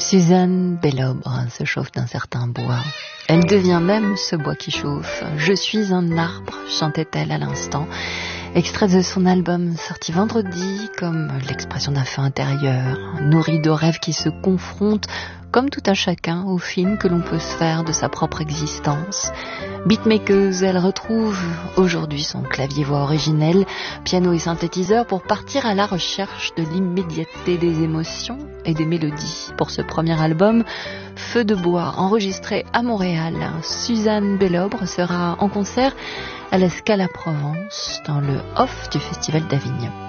Suzanne Bellobre se chauffe d'un certain bois. Elle devient même ce bois qui chauffe. Je suis un arbre, chantait-elle à l'instant. Extrait de son album sorti vendredi, comme l'expression d'un feu intérieur, nourri de rêves qui se confrontent, comme tout un chacun, au film que l'on peut se faire de sa propre existence. Beatmakeuse, elle retrouve aujourd'hui son clavier-voix originel, piano et synthétiseur pour partir à la recherche de l'immédiateté des émotions et des mélodies. Pour ce premier album, Feu de bois, enregistré à Montréal, Suzanne Bellobre sera en concert à la Scala Provence dans le off du Festival d'Avignon.